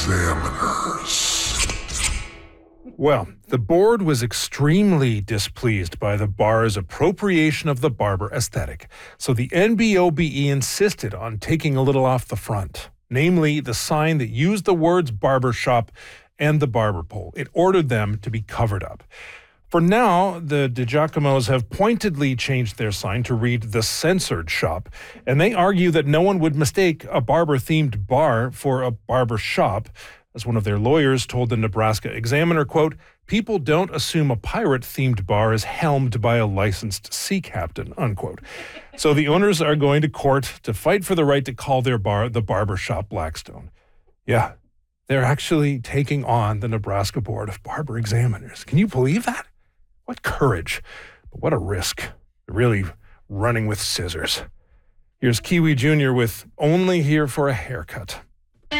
Examiners. Well, the board was extremely displeased by the bar's appropriation of the barber aesthetic, so the NBOBE insisted on taking a little off the front, namely the sign that used the words barbershop and the barber pole. It ordered them to be covered up. For now, the DiGiacomos have pointedly changed their sign to read The Censored Shop, and they argue that no one would mistake a barber-themed bar for a barber shop. As one of their lawyers told the Nebraska Examiner, quote, "People don't assume a pirate-themed bar is helmed by a licensed sea captain," unquote. So the owners are going to court to fight for the right to call their bar the Barbershop Blackstone. Yeah, they're actually taking on the Nebraska Board of Barber Examiners. Can you believe that? What courage, but what a risk. Really running with scissors. Here's Kiwi Jr. with Only Here for a Haircut.